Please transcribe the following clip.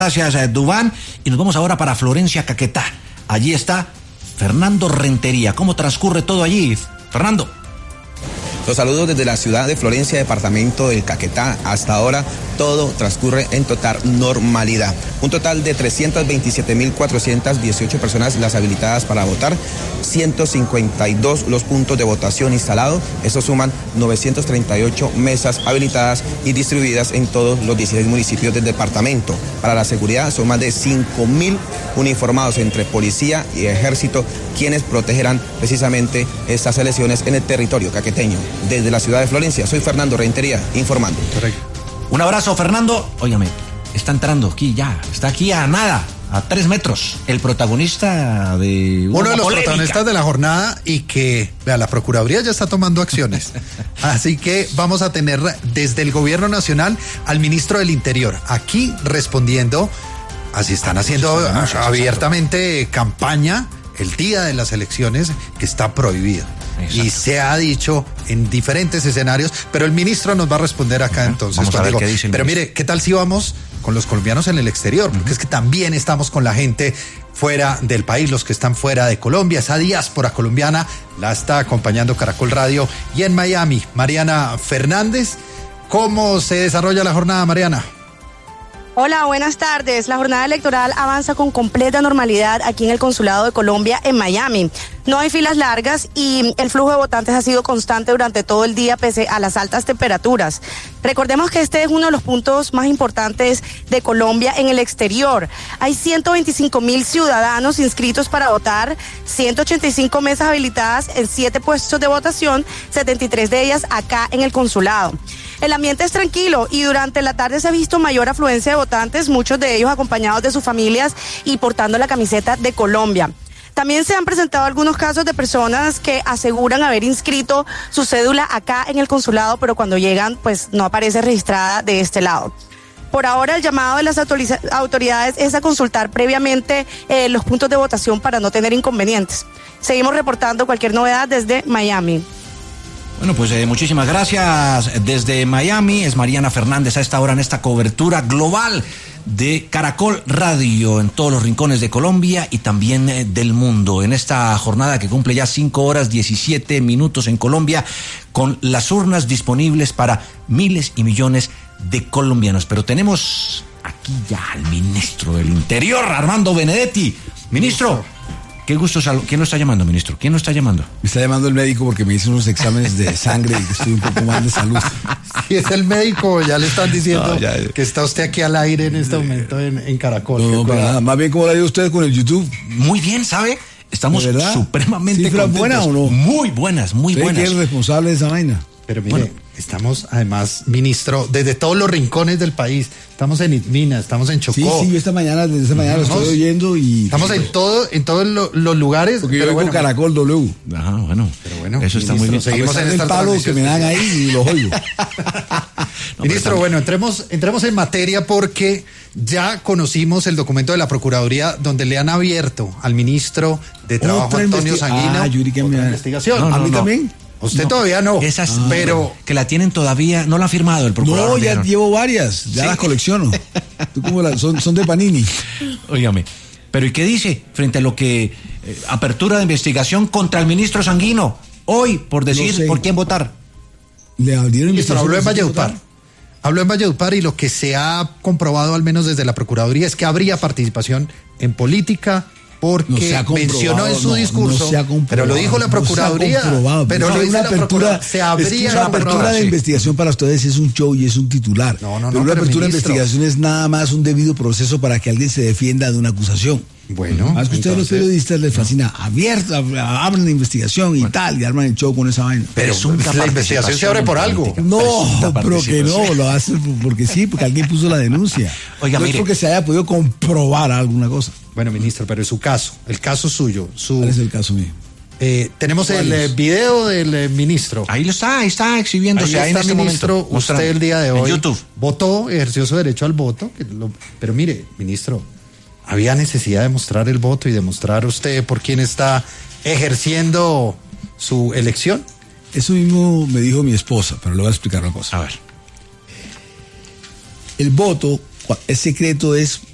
Gracias, Duván. Y nos vamos ahora para Florencia, Caquetá. Allí está Fernando Rentería. ¿Cómo transcurre todo allí, Fernando? Los saludos desde la ciudad de Florencia, departamento del Caquetá. Hasta ahora todo transcurre en total normalidad. Un total de 327.418 personas las habilitadas para votar, 152 los puntos de votación instalados. Eso suman 938 mesas habilitadas y distribuidas en todos los 16 municipios del departamento. Para la seguridad son más de 5.000 uniformados entre policía y ejército quienes protegerán precisamente estas elecciones en el territorio caqueteño. Desde la ciudad de Florencia, soy Fernando Rentería, informando. Correcto. Un abrazo, Fernando. Óigame, está entrando aquí ya, está aquí a nada, a 3 metros, el protagonista de uno de los protagonistas de la jornada y que, vea, la Procuraduría ya está tomando acciones. Así que vamos a tener desde el gobierno nacional al ministro del Interior, aquí respondiendo, así están haciendo abiertamente campaña el día de las elecciones, que está prohibido. Exacto. Y se ha dicho en diferentes escenarios, pero el ministro nos va a responder acá entonces. Vamos a ver qué dice el pero ministro. Mire, ¿qué tal si vamos con los colombianos en el exterior? Porque es que también estamos con la gente fuera del país, los que están fuera de Colombia. Esa diáspora colombiana la está acompañando Caracol Radio. Y en Miami, Mariana Fernández. ¿Cómo se desarrolla la jornada, Mariana? Hola, buenas tardes. La jornada electoral avanza con completa normalidad aquí en el Consulado de Colombia en Miami. No hay filas largas y el flujo de votantes ha sido constante durante todo el día pese a las altas temperaturas. Recordemos que este es uno de los puntos más importantes de Colombia en el exterior. Hay 125.000 ciudadanos inscritos para votar, 185 mesas habilitadas en 7 puestos de votación, 73 de ellas acá en el consulado. El ambiente es tranquilo y durante la tarde se ha visto mayor afluencia de votantes, muchos de ellos acompañados de sus familias y portando la camiseta de Colombia. También se han presentado algunos casos de personas que aseguran haber inscrito su cédula acá en el consulado, pero cuando llegan, pues no aparece registrada de este lado. Por ahora, el llamado de las autoridades es a consultar previamente los puntos de votación para no tener inconvenientes. Seguimos reportando cualquier novedad desde Miami. Bueno, pues muchísimas gracias. Desde Miami es Mariana Fernández a esta hora en esta cobertura global de Caracol Radio en todos los rincones de Colombia y también del mundo. En esta jornada que cumple ya 5 horas 17 minutos en Colombia, con las urnas disponibles para miles y millones de colombianos. Pero tenemos aquí ya al ministro del Interior, Armando Benedetti. Ministro. Qué gusto ¿Quién lo está llamando, ministro? ¿Quién lo está llamando? Me está llamando el médico porque me hizo unos exámenes de sangre y que estoy un poco mal de salud. Si es el médico, ya le están diciendo que está usted aquí al aire en este momento en Caracol. No, pero nada, más bien, ¿cómo le ha ido usted con el YouTube? Muy bien, ¿sabe? Estamos supremamente contentos. ¿Buenas o no? Muy buenas, muy buenas. ¿Quién es el responsable de esa vaina? Pero mire, estamos además, ministro, desde todos los rincones del país. Estamos en Itmina, estamos en Chocó. Sí, yo esta mañana lo estoy oyendo y... Estamos en todos los lugares. Porque yo oigo Caracol W. Ajá, bueno. Pero bueno, eso está muy bien. Seguimos en el palo que me dan ahí y los oigo. Ministro, bueno, entremos en materia porque ya conocimos el documento de la Procuraduría donde le han abierto al ministro de Trabajo, Antonio Sanguino, otra investigación. ¿A mí también? Usted todavía no. Esas, pero que la tienen todavía, no la ha firmado el procurador. No, ya llevo varias, ya las colecciono. ¿Tú cómo son de Panini? Óigame, pero ¿y qué dice frente a lo que apertura de investigación contra el ministro Sanguino? Hoy, por decir por quién votar. Le abrieron investigación. Habló en Valledupar. Habló en Valledupar y lo que se ha comprobado, al menos desde la Procuraduría, es que habría participación en política, porque mencionó en su discurso, pero lo dijo la Procuraduría, pero lo dice la Procuraduría, se habría una apertura de investigación para ustedes es un show y es un titular. Pero una apertura de investigación es nada más un debido proceso para que alguien se defienda de una acusación. Bueno, más que ustedes los periodistas les fascina abren la investigación y tal, y arman el show con esa vaina. Pero la investigación se abre por algo. No, pero que no, lo hacen porque sí, porque alguien puso la denuncia. Oiga, no es porque se haya podido comprobar alguna cosa. Bueno, ministro, pero es su caso, el caso suyo. ¿Cuál es el caso mío? Tenemos el video del ministro. Ahí está exhibiéndose. Ahí está, ministro, usted el día de hoy en YouTube votó, ejerció su derecho al voto, pero mire, ministro, había necesidad de mostrar el voto y demostrar usted por quién está ejerciendo su elección. Eso mismo me dijo mi esposa, pero le voy a explicar una cosa. A ver. El voto es secreto, es